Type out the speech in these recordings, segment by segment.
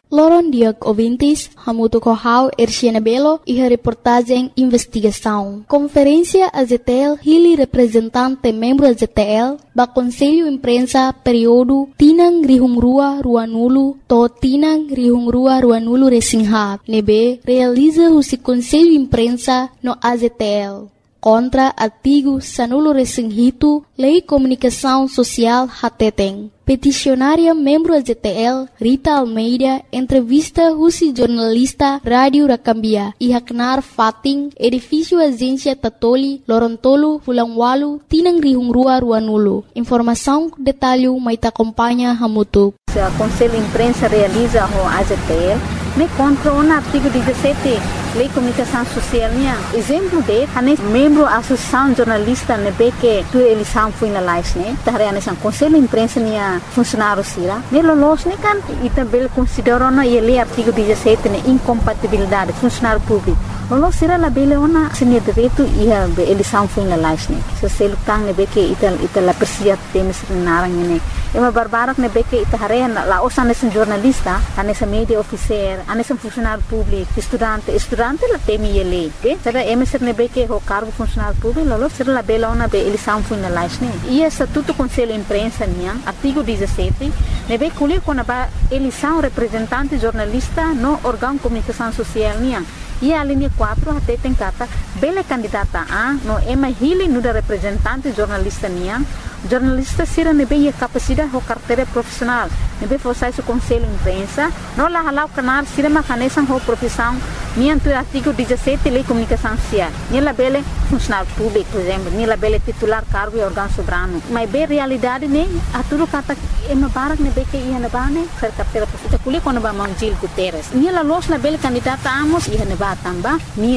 Loron Diak Ouvintes, Hamuto Kohau, Erciana Belo e a reportagem Investigação. Conferência AZTL, Hili representante membro AZTL, ba Conselho Imprensa período Tinang Rihungrua Ruanulu, to Tinang Rihungrua Ruanulu Resingha, nebe realiza o Conselho Imprensa no AZTL. Contra artigo Sanulo Resinghito, Lei Comunicação Social Hateteng. Peticionária membro AZTL, Rita Almeida, entrevista Rusi jornalista Rádio Rakambia, Ihaknar Fating, edifício Agência Tatoli, Lorontolo, Fulangwalu, Tinang Rihungrua Ruanulu. Informação, detalhe, mas acompanha Hamutu. O Conselho Imprensa realiza o AZTL, me contra o artigo 17, Lei Comunicação Social. Exemplo de, membro da Associação Jornalista, que tu eleição foi na live, o Conselho Imprensa funcionário sira, melolos kan e também consideram na lei artigo 17 incompatibilidade funcionário público. Lolos sira la bele ona sini direito e a eleição foi na live, se se lutang que ita la persia temes narang ne. É uma barbara que ita harena la osa nesse jornalista, nesse media officer, nesse funcionário público, estudante la temi ele, será emeser que o cargo funcionário público, lolos sira la bele ona be eleição foi na live, e estatuto Conselho Imprensa artigo 17, nebe kuli kona ba eleição representante jornalista no órgão de comunicação social e a linha 4 até tem kata bele candidata a no ema hili nuda representante jornalista jornalista sira nebe ia capacidade ho carteira profissional nebe fossai su Conselho Imprensa no la halau canar sira macanesan ho profissão tu artigo 17 Lei Comunicação Social nila bele funcionário público por exemplo nila bele titular cargo e órgão soberano mas be realidade a tudo kata ema barak nebe que ia na bane ser carteira profissional kuli quando ba Mangil Guterres nila los na bele candidata amos ia na ba tamba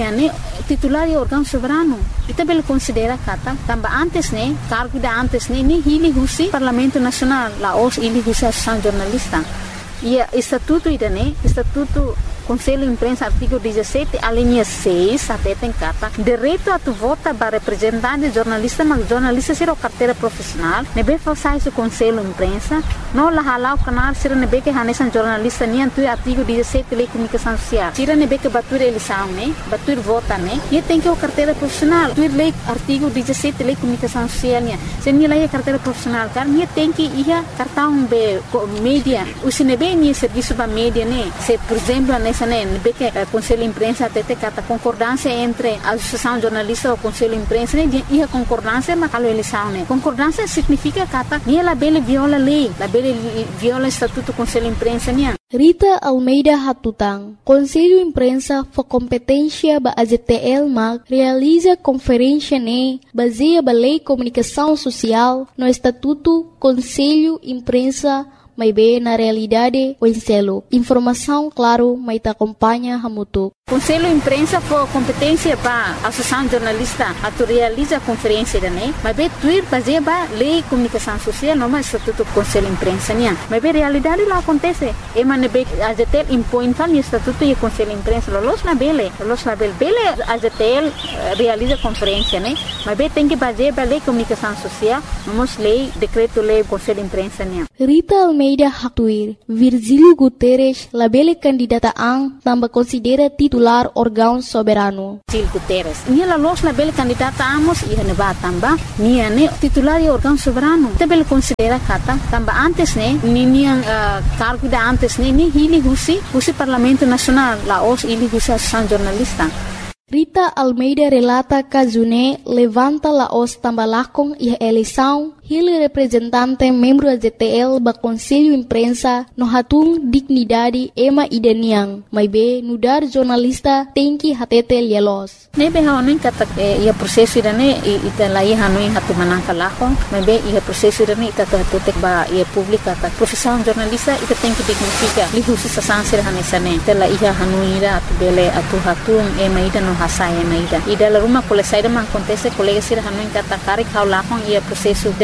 titular e órgão soberano e também considera kata tamba antes cargo da antes ni hili husi Parlamento Nacional la os ili husi Associação Jornalista e estatuto estatuto Conselho Imprensa artigo 17 a linha 6 até tem kata direito a tu vota para representante jornalista mas jornalista será carteira profissional nebe falsai su Conselho Imprensa no la halau canal será nebe que hanesan jornalista tu artigo 17 Lei Comunicação Social será nebe que batur eleição batur vota e tem que o carteira profissional tu lei artigo 17 Lei Comunicação Social se ni lei carteira profissional car ni tem que ia cartão be mídia o se nebe ni serviço ba mídia se por exemplo que o Conselho Imprensa até tem concordância entre a Associação Jornalista e o Conselho Imprensa e a concordância na eleição. Concordância significa que ela viola a lei, ela viola o Estatuto do Conselho Imprensa. Rita Almeida Hatutang, Conselho Imprensa for competência ba AZTL mag realiza conferência baseia ba Lei Comunicação Social no Estatuto Conselho Imprensa mas bem na realidade o enselo. Informação, claro, mas te acompanha Hamutu. Conselho Imprensa for competência para a Associação Jornalista a tu realiza a conferência mas bem tuir fazer ba Lei Comunicação Social não mais Estatuto Conselho Imprensa mas bem realidade lá acontece e man bem a ZTL impõe tal Estatuto e Conselho Imprensa los na bele a ZTL realiza conferência mas bem tem que fazer ba Lei Comunicação Social vamos lei decreto lei Conselho Imprensa Rita Almeida Hatuir, Virgílio Guterres, labele candidata ang tambah considera titular órgão soberano. Virgílio Guterres, nia los labele candidata amos ia neba tamba, nia titular e órgão soberano. Também considera kata tamba antes nia cargo da antes ni hili husi Parlamento Nacional, la os ili husi Associação Jornalista. Rita Almeida relata que June levanta la os tambalakong e a eleição hili representante membro da ZTL ba Conselho Imprensa no hatung dignidade ema ideniang mas be nudar jornalista tem que hatete lielos nebe haonin kata ia prosesso irane ita lai hanui hatu manangka lako mas be ia prosesso irane ita tutek ba ia publika ta profissão jornalista ita tem que dignifica lihusi sasansir hanesane tela ia hanui ira atu bele atu hatung ema ida no hasai ema ida la rumah kolesai da man acontece colega sir hanui kata karik haulakong ia prosesso de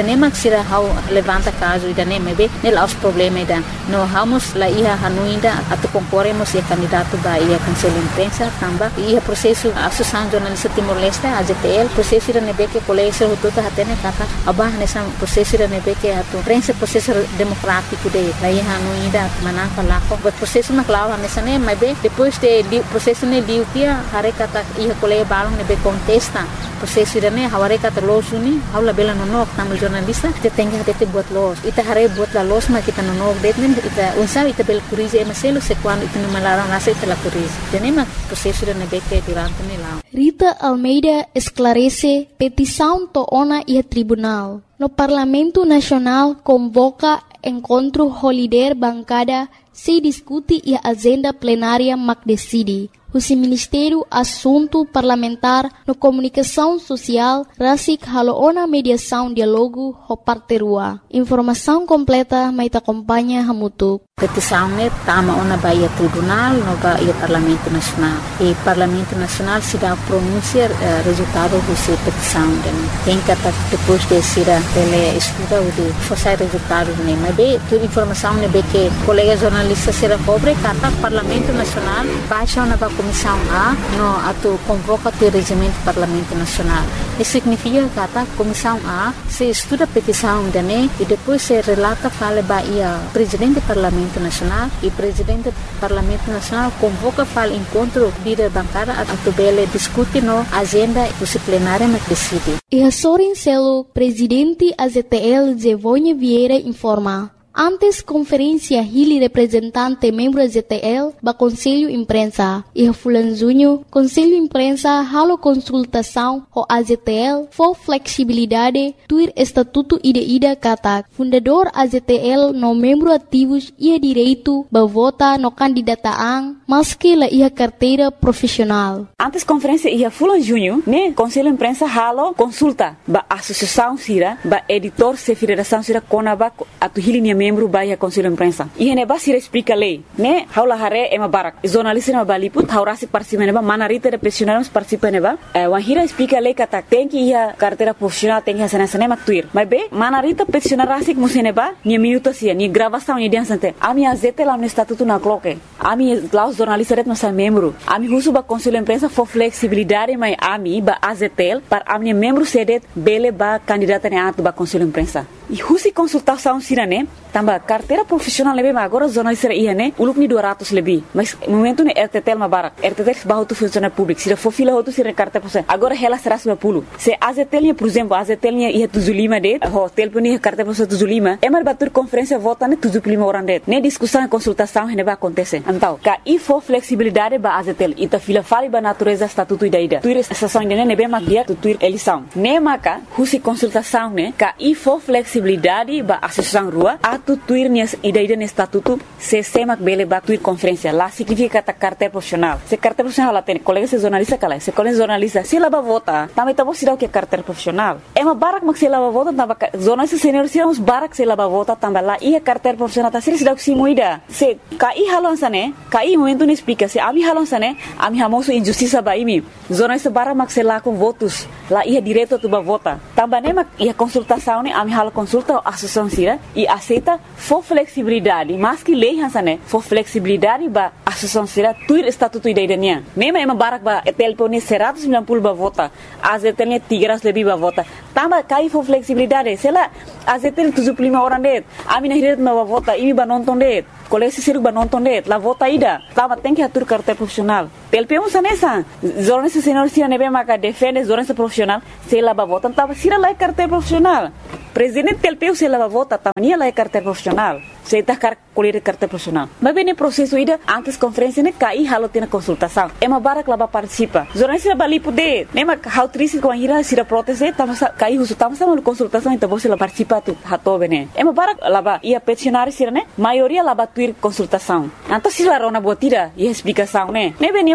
nem se hau levanta caso ida nem mebe nel aos problema ida no vamos lá ia hanuinda atu concorremos e candidato ba ia conselho imprensa tamba ia processo associação jornalista Timor-Leste AZTL processo ida nebe que colégio tudo hatene kata abah nessa processo ida nebe que atu prensa processo democrático de lá ia hanuinda manaka lá o processo na clava nessa nem mebe depois de processo ne liu kia hare kata ia colégio balong nebe contesta processo ida ne haware kata losuni haula bela nonok tamu jornalista te tenga te buat los ita hare buat la los ma kita nonok detnen ita unsa ita bel kurize maselo se quando ita no malaram nasa ita la kurize tenema processo ida ne beke durante ne lá. Rita Almeida esclarece petição toona e tribunal. No Parlamento Nacional convoca encontro holiday bancada se discute e a agenda plenária mac decide. O Ministério Assunto Parlamentar no Comunicação Social rasik haloona mediação diálogo ho parterua. Informação completa mai ta acompanha hamutuk. Petição ne tama ona baia tribunal no baia Parlamento Nacional. E Parlamento Nacional se dá pronunciar resultado dessa petição. Tem que depois de ser ele estuda o de forçar resultado ne. Mas bem, toda informação ne be que colega jornalista será pobre kata Parlamento Nacional baixa ona ba Comissão A no atu convoca o regimento do Parlamento Nacional. Isso significa que a Comissão A se estuda a petição dele e depois se relata fala baia presidente do Parlamento Nacional e presidente do Parlamento Nacional convoca fala encontro líder bancária a tubele discute no agenda disciplinária na decide. E a Sorin Celo, presidente AZTL Zevonha Vieira informa. Antes conferência Hili representante membro AZTL ba Conselho Imprensa e Fulan Junho Conselho Imprensa halo consultação o AZTL for flexibilidade tuir estatuto ida kata fundador AZTL no membro ativos ia direito ba vota no candidataan maski la ia carteira profissional. Antes conferência ia Fulan Junho ne Conselho Imprensa halo consulta ba associação sira ba editor se federação sira konaba atu Hili membro baia Conselho Imprensa. E ne ba sira explica lei, né? Haula hare ema barak. Jornalista na baliput haurasi participa neba manarita de profissionais participa neba. Wahira explica lei kata tem que ia carteira profissional tem que ser na tuir. Mas be manarita profissional rasik museneba ni minuto sia ni gravação ni diansante. Ami azete lá no estatuto na cloque. Ami lá os jornalistas não são membro. Ami husu ba Conselho Imprensa for flexibilidade mas ami ba azetel para ami membro sedet bele ba candidata ne atu ba Conselho Imprensa. E husi consultação sira né? Tamba carteira profissional lebih agora jornalista ia né? Uluk ni 200 lebih. Mas momento ne RTTL mabarak. RTTL bahu tu funcionário público. Sira for fila tu sira carteira profissional. Agora ela será 90. Se AZTL por exemplo, AZTL ia tuzulima de, hotel pun ia carteira profissional tuzulima. Emar batur conferência vota ne tuzulima orang de. Ne discussão e consultação ne ba acontece. Então, ka e for flexibilidade ba AZTL. Ita fila fali ba natureza estatuto ida. Tuir estação ne ne be magia tuir eleição. Ne maka husi consultação ne ka e for flexibilidade ba associação rua atu tuir nias ida ne estatuto se semak bele ba tuir conferência lá significa ta carteira profissional. Se carteira profissional lá tem colega se jornalista kala. Se colega jornalista se lá ba vota. Também tá você que carteira profissional. É uma barak mak se lá ba vota tamba jornalista senior se uns barak se lá ba vota tamba lá ia carteira profissional ta se que se muida. Se kai halon sane kai momento ne explica se ami halon sane ami hamoso injustiça ba imi. Jornalista barak mak se lá com votos lá ia direto tu ba vota. Tamba ne mak ia consultação ne ami halo consulta a associação sira e aceita for flexibilidade mas que lei hansane for flexibilidade ba associação sira tuir estatuto ida idania. Mema ema barak ba telpone 190 ba vota. AZTL 300 lebih ba vota. Tamba kai for flexibilidade. Sela AZTL 75 orang det. Ami na hiret ba vota imi ba nonton det. Kolesi siru ba nonton det. La vota ida. Tamba tem que atur carteira profissional. Telpemos nessa. Jornalista senior sira nebe maka defende jornalista profissional. Sela ba vota tamba sira la carteira profissional. Presidente telpeu se la ba vota tamba nia la carteira profissional. Se tá colher carteira profissional. Mas bem no processo ida antes conferência ne kai halo tina consultação. Ema barak laba participa. Jornalista bali poder. Nema how triste com a ira sira proteste tama kai husu tama sama consultação então você la participa tu hato bene. Ema barak laba ia peticionário sira ne maioria laba tuir consultação. Então se la rona botira ia explicação ne. Ne bem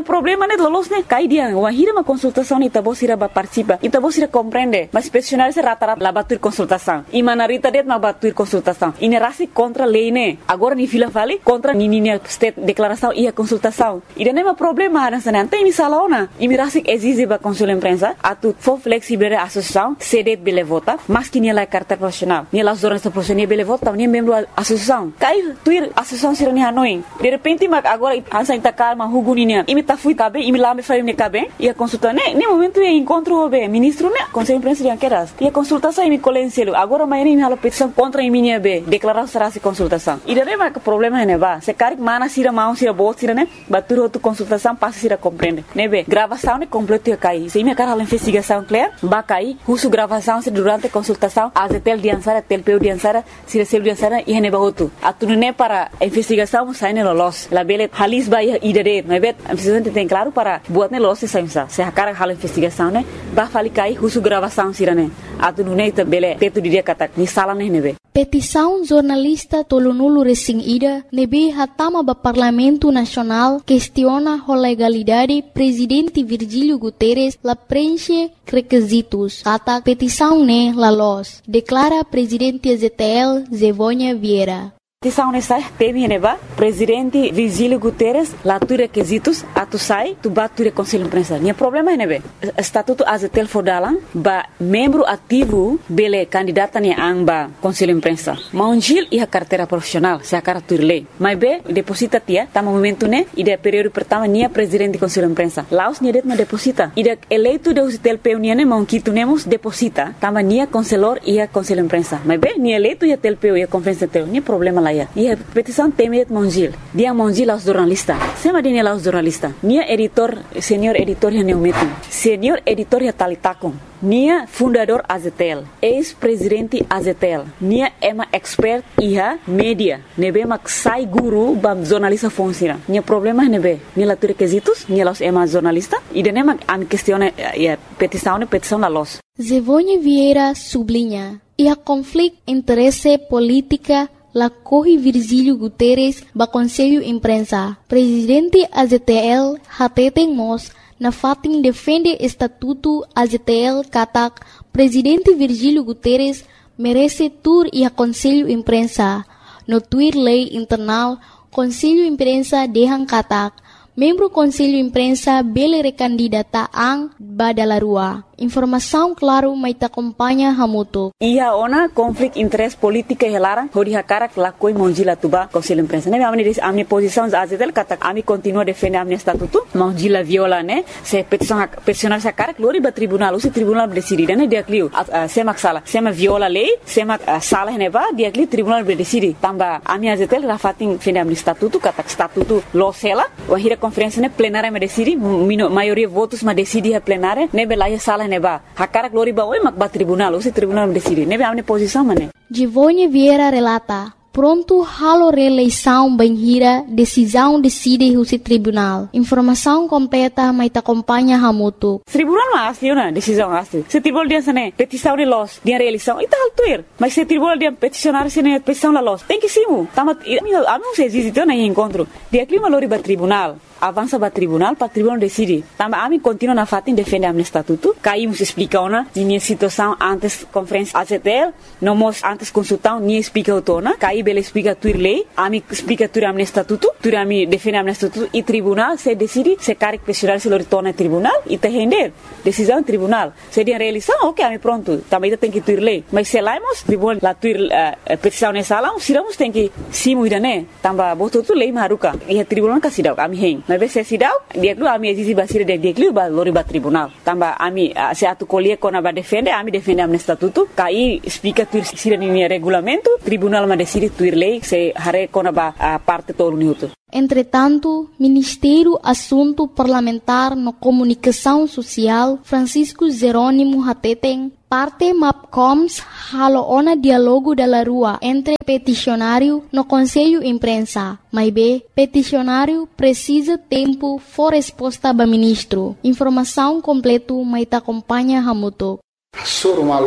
Nia problema né lolos né cai dia wahira uma consultação ita bosira ba participa ita bosira compreende mas peticionário se rata la batur consultação e manarita det ma batur consultação e rasi contra lei né agora ni fila vale contra ni state declaração e a consultação e não é problema nessa né tem misalaona e me rasi exige ba consul imprensa atu for flexible associação cede bele vota mas que nia la carta profissional nia la jornalista profissional bele vota nia membro associação cai tuir associação sira ni hanoi de repente mas agora ansa ita calma huguninia e me tá fui cabe e me lá me faria me cabe e a consulta né nem momento é encontro o ministro né conselho imprensa de anqueras e a consultação e me colenselo agora amanhã me hala petição contra a minha b declarar será se consultação e daí mas problema né ba se caric mana sira mão sira bot sira né batur outra consultação passa sira compreende né be gravação né completo e cai se me cara a investigação clear ba cai husu gravação se durante a consultação a tel de ansara tel peu de ansara sira selo de ansara e ne ba outro atu né para a investigação sai né los la bele halis ba e dere mas be a investigação tem claro para buat né los se a cara hala investigação né ba fali cai husu gravação sira né atu né bele teto de dia kata ni sala né be petição jornalista tolonulu recém ida nebe hatama ba Parlamento Nacional questiona a legalidade presidente Virgílio Guterres la preenche requisitos ata petição né la los declara presidente ZTL Zevônia Vieira. Petição nessa teme neba presidente Virgílio Guterres lá tu requisitos atu sai tu batu conselho imprensa nia problema nebe estatuto azetel fodalan ba membro ativo bele candidata ni amba conselho imprensa maunjil e a carteira profissional se a cara turlei mas be deposita tia tama momento né e de período pertama nia presidente conselho imprensa laos nia det ma deposita e de eleito de usitel peunia ne monquito nemos deposita tama nia conselor e a conselho imprensa mas be nia eleito e a tel peu e a conferência tel nia problema lá e a petição temet Mongil dia Mongil aos jornalista sema dia aos jornalista nia editor senior editor ya neumetu senior editor ya talitakon nia fundador Azetel ex-presidente Azetel nia ema expert iha media nebe mak sai guru bam jornalista fonsira nia problema nebe nia la requisitos nia los ema jornalista e dene mak am questione ya petição la los Zevônia Vieira sublinha e a conflito interesse política la corre Virgílio Guterres ba Conselho Imprensa. Presidente AZTL hateten mos na fatin defende estatuto AZTL katak Presidente Virgílio Guterres merece tur e a Conselho Imprensa. No tuir lei internal Conselho Imprensa dehan katak membro Conselho Imprensa bele recandidata ang badalarua. Informação claro mai ta acompanha hamuto. Ia ona conflito interesse política helara hori hakara la koi monjila tuba Conselho Imprensa. Ne amni posição azetel kata ami continua defender amni estatuto monjila viola ne se peticionar sa cara glori ba tribunal usi tribunal decide ne dia clio sema sala sema viola lei sema sala ne ba dia clio tribunal decide tamba ami azetel rafatin defender amni estatuto kata estatuto losela o hira conferência ne plenária me decide maioria votos ma decide a plenária ne belaia sala neba hakara glori ba oi mak ba tribunal usi tribunal decide nebe amne posição mane Zevônia Vieira relata pronto halo reeleição banhira decisão decide o tribunal informação completa mai ta acompanha hamuto tribunal ma asli na decisão asli se tribunal dia sane petição de los dia reeleição ita altuir mas se tribunal dia peticionar sene petição la los tem que simu tamat ami se existe na encontro dia clima lori ba tribunal avança para tribunal decide. Também a mim continua na fatin defende a estatuto. Caímos explica ona minha situação antes conferência AZTL, não mos antes consultão nem explica o tona. Caí bela explica tuir lei, a mim explica tuir a estatuto, tuir a mim defende a estatuto e tribunal se decide se cara que peticionar se lor tona tribunal e te render decisão tribunal. Se dia reeleição, ok, a mim pronto. Também tem que tuir lei. Mas se laimos tribunal la tuir petição nessa sala, siramos tem que simu idane. Também botou tu lei maruca e a tribunal casidau a mim hen. Mas se sidau dia lu ami exisi basira de dia lu ba lori ba tribunal tamba ami se atu colie kona ba defende ami defende am estatuto kai explica tu sira ni regulamento tribunal ma decide tuir lei se hare kona ba parte todo minuto. Entretanto, Ministério Assunto Parlamentar no Comunicação Social Francisco Jerônimo Hateten parte MAPCOMS haloona diálogo da rua entre peticionário no Conselho Imprensa. Mas B, peticionário precisa tempo for resposta ba ministro. Informação completo mai ta acompanha hamuto. Sorumal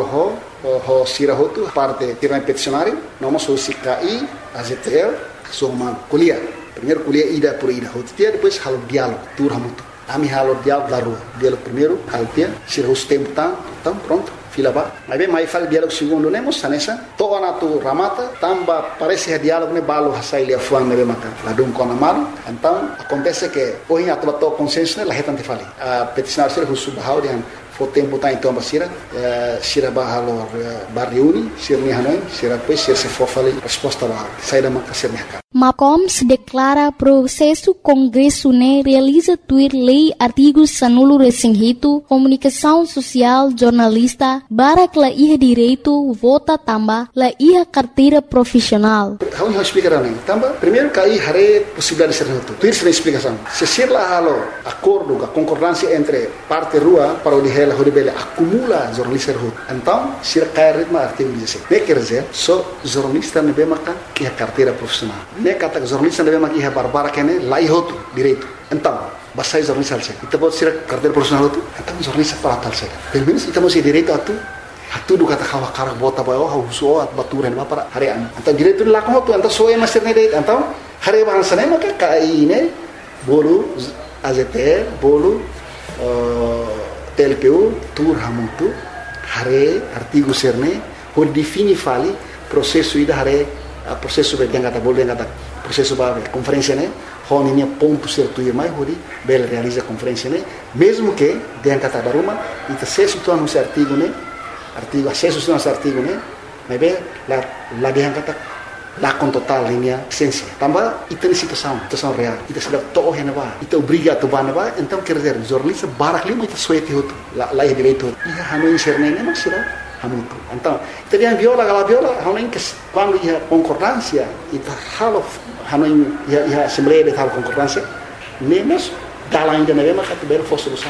ho sirahotu parte tirang peticionário, noma so CKI, AZTL, sorumal kuliah. Primeiro colher ida por ida. Dia depois halo diálogo, tur hamutu. Ami halo diálogo da rua. Diálogo primeiro, halo dia, se os tempo então pronto. Fila ba. Mas bem, mais fala diálogo segundo, né? Moça, nessa. Toda na tu ramata, tamba parece diálogo né balo hasai lia fuan né maka. Ladum kona malu. Então acontece que hoje a tua consenso né la retante fali. A peticionar ser russo bahau dia o tempo tá então basira, sira bahalo barriuni, sira ni hanoi, sira depois sira se for fali resposta lá. Sai da maka ser mercado. MACOMS declara processo Congresso né realiza tuir lei artigos sanulo resinghito, comunicação social, jornalista, barak la iha direito, vota tamba, la iha carteira profissional. Vamos explicar né? Tamba, primeiro cai hare possibilidade de ser noto. Tuir sem explicação. Se ser lá halo acordo, a concordância entre parte rua para o lihela horibele acumula jornalista rua. Então, se cai ritmo artigo 16. Ne quer dizer, só jornalista ne bemaka iha carteira profissional. Ne kata jornalista ne bemaka iha barbara kene la ihoto direito. Então, basai jornalista alse. Ita pode ser carteira profissional tu. Então jornalista para tal se. Pelo menos ita mesti direito atu. Atu do kata kawa karak bota ba oh huso at baturan ba para harian. Então direito la ko tu então so é master ne direito. Então hari bahasa ne maka kai ne bolu AZT bolu TLPU tur hamutu hari artigo serne ho defini fali processo ida hari processo be kata bolu kata processo ba conferência ne hon ini ponto certo e mais hori bel realiza conferência ne mesmo que den kata daruma ita se situ anu artigo ne artigo acesso a esse artigo né mas bem lá de kata lá com total linha essência também ita situação real ita sudah toh hena ba ita obriga tu ba ba então quer dizer jornalista barak lima ita suete hotu lá é direito ia hanu inserne ne mas será hamutu então ita dia viola hanu que quando ia concordância ita halo hanu ia assembleia de tal concordância nemos dala ainda na mesma categoria for solução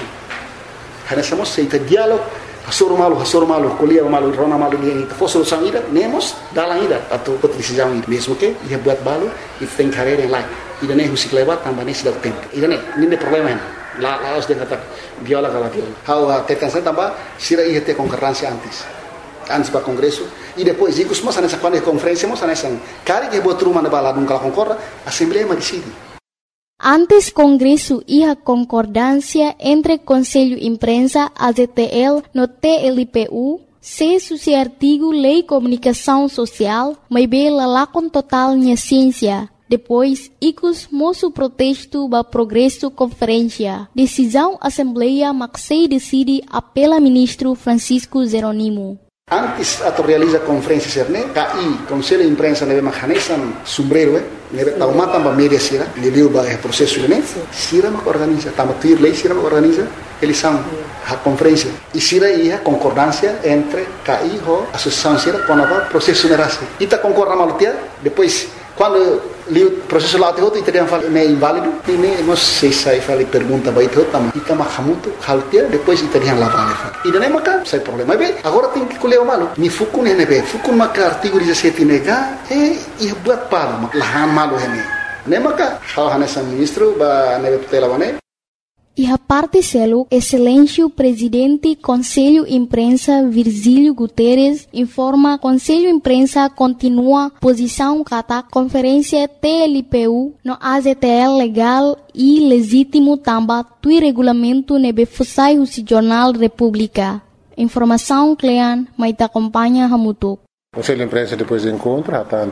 hana somos seita diálogo Hasur malu, kuliah malu, rona malu dia itu. For solução ida, nemos dalam ida atau decisão ida. Mesmo que ia buat balu, itu tem carreira yang lain. Ida ne musik lewat tambah ne sudah tempo. Ida ne, ini problema ini. Lá os dia kata viola kala viola. How tekan saya tambah sira ia ter concorrência antes para congresso e depois ikus mas nessa quando conferência mas nessa cari que buat rumah na bala nung kala concorra, assembleia mas decide. Antes Congresso iha concordância entre Conselho Imprensa, AZTL, no TLPU, se suci artigo Lei Comunicação Social, mas bela lá com total minha ciência. Depois, icus moço protesto ba progresso conferência. Decisão Assembleia Maxei decide apela ministro Francisco Zeronimo. Antes atau realiza conferência serne, KI Conselho de Imprensa nebe mahanesan sombrero nebe taumata ba media sira, liliu ba processo ne, sira mak organiza, tamatir lei sira mak organiza, eles são a conferência. E sira ia concordância entre KI ho associação sira com a processo nerase. Ita concorda malutia, depois quando o processo lá todo italiano fala é inválido e nem nós sei sai fala pergunta vai todo tam ita mahamuto haltia depois italiano lá vale e daí maca sai problema bem agora tem que colher o malo ni fukun nebe fukun maca artigo 17 nega e buat pala mak lahan malo hene nem maca hal hanesan ministro ba nebe tutela bane. E a parte selo, excelência presidente Conselho Imprensa Virgílio Guterres informa Conselho Imprensa continua posição kata conferência TLPU no AZTL legal e legítimo tamba tui regulamento nebe fusai o Jornal República. Informação Clean, maita acompanha Hamutuk. Conselho de Imprensa depois do encontro,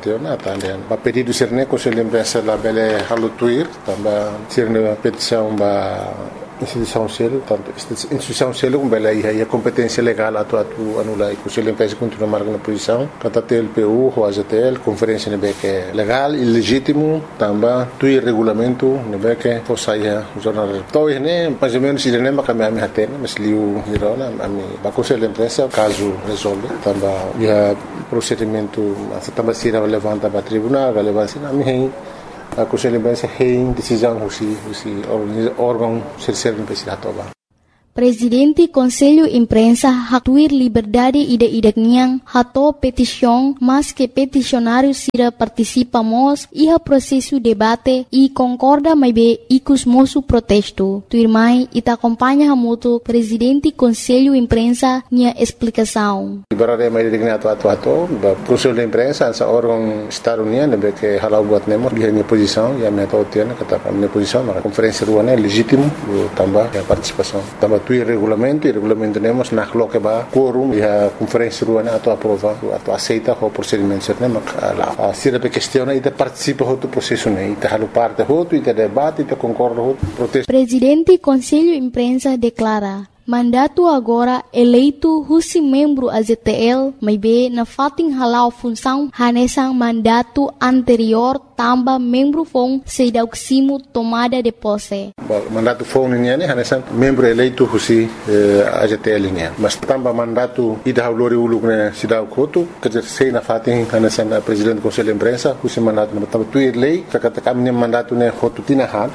a pedido de ser Conselho de Imprensa lá bele halutuir, também ser uma petição da instituição selo, tanto instituição selo como bele aí a competência legal atu anula e Conselho de Imprensa continua marcando posição, kata TLPU, o AZTL, conferência nebe que legal e legítimo, também tui regulamento nebe que fosaia jornal. Então né, mais ou menos se nem makamami hatena, mas liu hirona ami ba Conselho de Imprensa caso resolve, também ia procedimento também se levanta para tribunal, relevância na minha a Conselho de Imprensa tem decisão se órgão ser imprensa toba. Presidente Conselho Imprensa hatuir liberdade ida-idakniang hato petisyong mas que peticionário sira participamos iha processo debate e concorda mai be ikus mosu protesto. Tuirmai ita acompanha hamutu Presidente Conselho Imprensa nia explicação. Liberdade mai idakni ato Conselho Imprensa sa órgão Estado União que halau buat nemo dia minha posição e a minha totiana kata minha posição na conferência ruana é legítimo tambah a participação tambah tu regulamento temos na coloca ba quorum e a conferência ruana ato aprova ato aceita o procedimento certo mak lá se a questão ida participa do processo né ita halu parte hotu ita debate ita concorda hotu protesto. Presidente Conselho Imprensa declara mandato agora eleito husi membro AZTL mai be na fating halau função hanesang mandato anterior tamba membro fong sedauksimo tomada de posse. Mandato fong niya ni hanesang membro eleito husi AZTL niya. Mas tamba mandato ida haulori uluk na sidaw koto kajer sei na fating hanesang presidente Conselho Imprensa husi mandato na tamba tuir lei kakata kami mandato ne hotu tinahan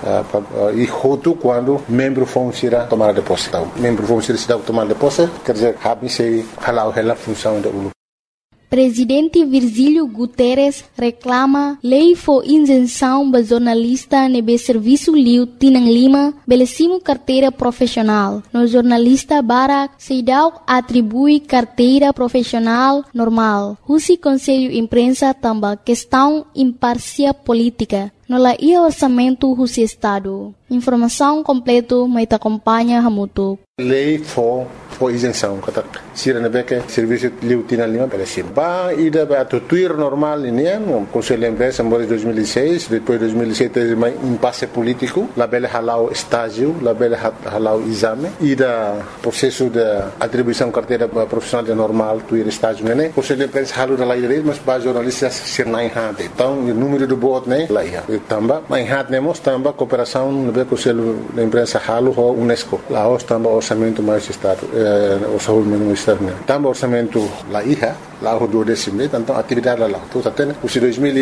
e hotu quando membro fong sira tomada de posse. Vamos ser cidade tomar de posse, quer dizer, cabe se halau ela função da ULU. Presidente Virgílio Guterres reclama lei for isenção ba jornalista nebe serviço liu Tinang Lima belesimo carteira profissional. No jornalista Barak Seidau atribui carteira profissional normal. Husi Conselho Imprensa tamba questão imparcial política. No la ia orçamento husi Estado. Informação completo mai ta acompanha hamutu. Lei for isenção kata sira nebeke serviço liu Tinang Lima belesim. Ba ida ba tuir normal ini no Conselho Imprensa em 2006, depois 2007 mai impasse político, la bele halau estágio, la bele halau exame, ida processo de atribuição carteira profissional de normal tuir estágio né. Conselho Imprensa halu da lei mas ba jornalistas sirnai hade. Então o número do bot né lá ia. Tamba mai hat nemos tamba cooperação no Conselho da Imprensa halu ho UNESCO. Lá os tamba orçamento mais estado orçamento externo. Tamba orçamento lá ia, lá o 12 então atividade lá. Tudo até os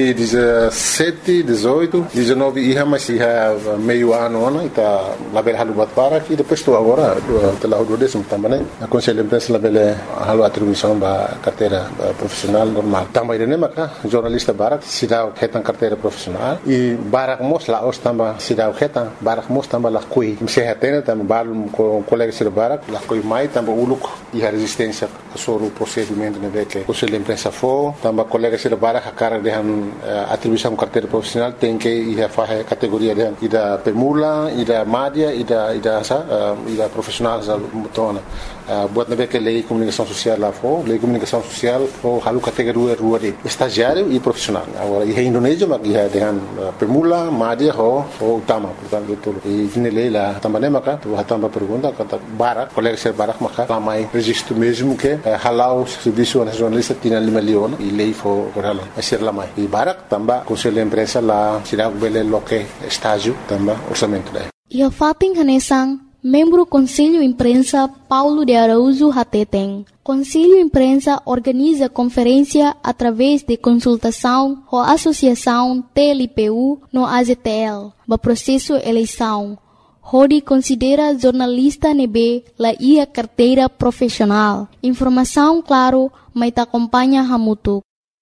2017, 18, 19 ia mas ia meio ano né, tá lá bel halu bat para e depois tu agora lá o 12 tamba né. A Conselho da Imprensa lá bel halu atribuição ba carteira profissional normal. Tamba ide né maka jornalista barak sidau hetan carteira profissional e barak mos lá os tamba sidau hetan barak mos tamba lá kui se hetena tamba balum com colega sir barak lá kui mai tamba uluk e a resistência sobre o procedimento né que o Conselho da Imprensa for tamba colega sir barak a cara de atribuição carteira profissional tem que ir a fazer categoria de ida permula ida madia ida profissional za mutona buat nabe que lei comunicação social lá for lei comunicação social for halu categoria rua de estagiário e profissional agora e Indonésia mas ia dengan permula madia ho utama portanto itu e nele lá também maka tu tamba pergunta kata barak colega ser barak maka ramai registro mesmo que halau serviço nacionalista tinha 5 milhões e lei for halau ser lamai e barak tamba Conselho da Imprensa lá sirag bele loke estágio tamba orçamento daí ia fating hanesang membro Conselho Imprensa Paulo de Araújo Hateteng. Conselho Imprensa organiza conferência através de consultação ou associação TLPU no AZTL, no processo eleição. Rodi considera jornalista nebe la ia carteira profissional. Informação claro, mas te acompanha hamutu.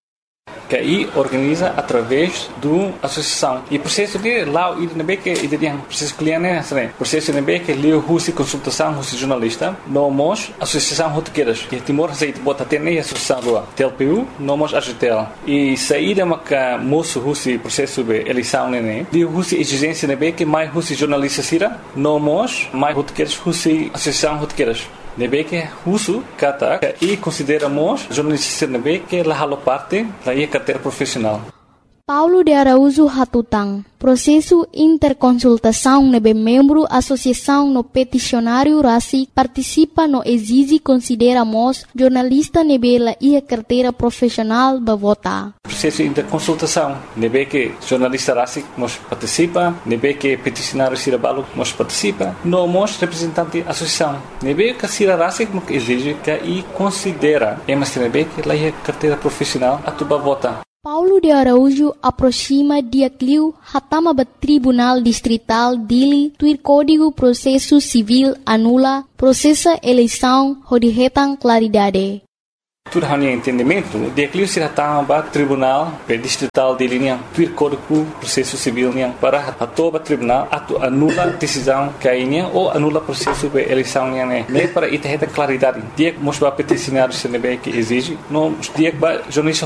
Que aí organiza através do associação e processo de lá o IDNB que tem processo cliente né processo IDNB que leu husi consultação husi jornalista nomos associação rotequeiras que Timor aceita bota até nem associação lá TLPU nomos AGTL e saída maca moço husi processo de eleição né de husi exigência IDNB que mais husi jornalista sira nomos mais rotequeiras husi associação rotequeiras nebe que uso kata e consideramos jornalista nebe que la halo parte la ia carteira profissional. Paulo de Araújo Hatutang. Processo interconsultação nebe membro associação no peticionário RACI participa no exige consideramos jornalista nebe la ia carteira profissional ba vota. Processo interconsultação nebe que jornalista RACI nos participa, nebe que peticionário Sirabalo nos participa, nós representante associação nebe que Sira RACI nos exige que e considera, mas nebe que la ia carteira profissional a tuba vota. Paulo de Araújo aproxima dia cliu hatama ba Tribunal Distrital dili tuir Código Processo Civil anula processa eleição rodiretan claridade. Tudo hanya entendimento, dia cliu se hatama Tribunal Distrital dili niang tuir Código Processo Civil niang para atoba tribunal atu anula decisão kainya ou anula processo de eleição niang ne para ita claridade. Dia mos ba peticionário se nebe que exige, no dia ba jornalista